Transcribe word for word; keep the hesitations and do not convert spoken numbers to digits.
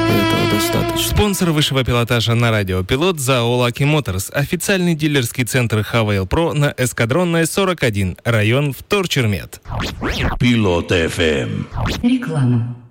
Этого достаточно. Спонсор высшего пилотажа на радио «Пилот» ЗАО «Лаки Моторс». Официальный дилерский центр «Хавейл Про» на Эскадронная, сорок один. Район Вторчермет. Пилот эф эм. Реклама.